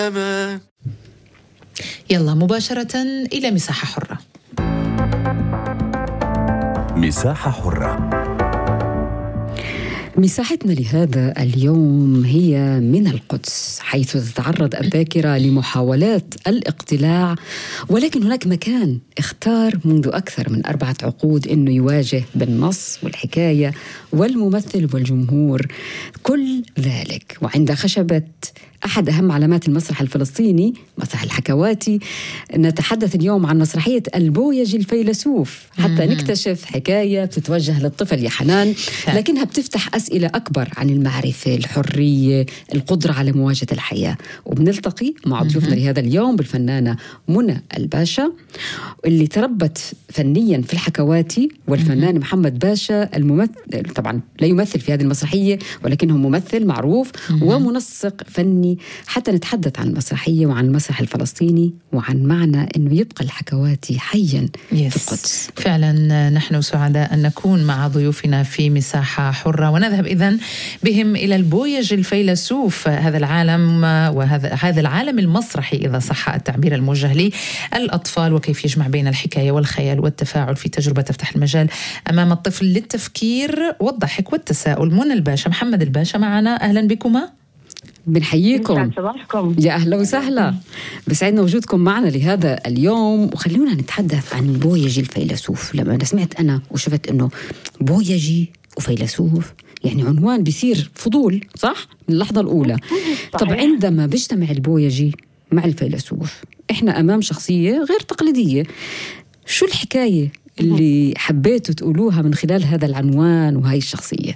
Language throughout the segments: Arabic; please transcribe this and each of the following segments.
يلا مباشرة إلى مساحة حرة. مساحة حرة. مساحتنا لهذا اليوم هي من القدس، حيث تتعرض الذاكرة لمحاولات الاقتلاع، ولكن هناك مكان اختار منذ أكثر من 4 عقود أنه يواجه بالنص والحكاية والممثل والجمهور كل ذلك. وعند خشبة أحد أهم علامات المسرح الفلسطيني، مسرح الحكواتي، نتحدث اليوم عن مسرحية البويجي الفيلسوف، حتى نكتشف حكاية بتتوجه للطفل يا حنان، لكنها بتفتح أسئلة أكبر عن المعرفة، الحرية، القدرة على مواجهة الحياة. وبنلتقي مع ضيوفنا لهذا اليوم بالفنانة منى الباشا اللي تربت فنيا في الحكواتي، والفنان محمد باشا الممثل، طبعا لا يمثل في هذه المسرحية ولكنه ممثل معروف ومنسق فني، حتى نتحدث عن المسرحية وعن المسرح الفلسطيني وعن معنى أنه يبقى الحكواتي حيا في القدس. فعلا نحن سعداء أن نكون مع ضيوفنا في مساحة حرة، ونذهب إذن بهم إلى البويجي الفيلسوف، هذا العالم وهذا العالم المسرحي إذا صح التعبير، الموجه للأطفال، وكيف يجمع بين الحكاية والخيال والتفاعل في تجربة تفتح المجال أمام الطفل للتفكير والضحك والتساؤل. منى الباشا، محمد الباشا معنا، أهلا بكما. بنحييكم، يا أهلا وسهلا، بسعدنا وجودكم معنا لهذا اليوم. وخلونا نتحدث عن بويجي الفيلسوف. لما أنا سمعت أنا وشفت أنه بويجي وفيلسوف، يعني عنوان بيصير فضول، صح؟ من اللحظة الأولى. طب عندما بيجتمع البويجي مع الفيلسوف، إحنا أمام شخصية غير تقليدية. شو الحكاية اللي حبيتوا تقولوها من خلال هذا العنوان وهاي الشخصية؟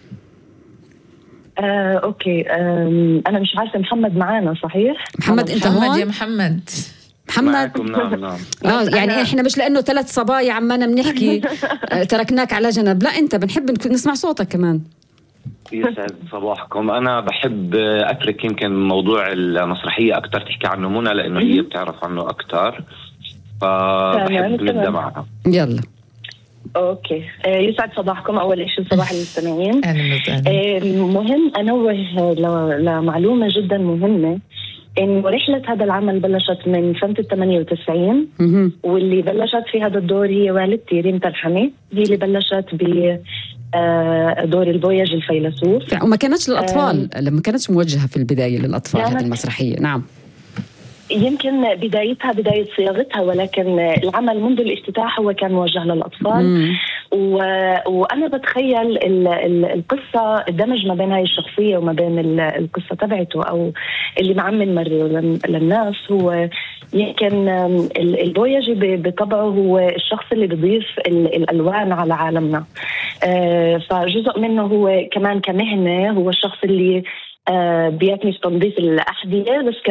أوكي. أنا مش عارفة محمد معانا صحيح؟ محمد أنت هون؟ يا محمد. نعم. يعني إحنا مش لأنه 3 صبايا عمانا بنحكي تركناك على جنب، لا أنت بنحب نسمع صوتك كمان. يسعد صباحكم. أنا بحب أترك يمكن موضوع المسرحية أكتر تحكي عنه منى، لأنه هي بتعرف عنه أكتر، فبحب نبدأ معها. يلا. أوكي. يسعد صباحكم أول شيء، صباح المستمعين. مهم أنوه لمعلومة جدا مهمة، إن رحلة هذا العمل بلشت من سنة 98، واللي بلشت في هذا الدور هي والدتي ريم تلحمي، هي اللي بلشت بدور البويجي الفيلسوف. وما كانتش للأطفال، لما كانتش موجهة في البداية للأطفال هذه المسرحية. نعم، يمكن بداية صياغتها، ولكن العمل منذ الافتتاح هو كان موجه للأطفال. وأنا بتخيل القصة، الدمج ما بين هاي الشخصية وما بين القصة تبعته أو اللي معمن مرة للناس، هو يمكن البويجي بطبعه هو الشخص اللي بيضيف الألوان على عالمنا. فجزء منه هو كمان كمهنة، هو الشخص اللي بيأتي في تنظيف الأحذية، بس